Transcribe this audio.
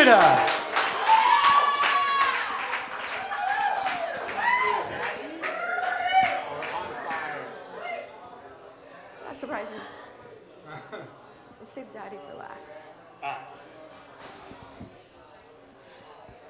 Judah. That surprised me. Let's save Daddy for last.